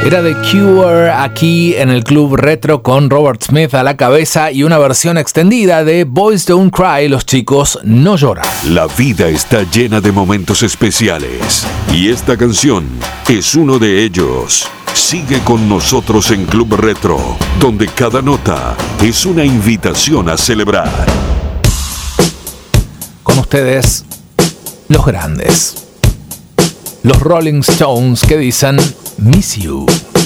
Era The Cure aquí en el Club Retro con Robert Smith a la cabeza y una versión extendida de Boys Don't Cry, los chicos no lloran. La vida está llena de momentos especiales y esta canción es uno de ellos. Sigue con nosotros en Club Retro, donde cada nota es una invitación a celebrar. Con ustedes, los grandes. Los Rolling Stones que dicen Miss You.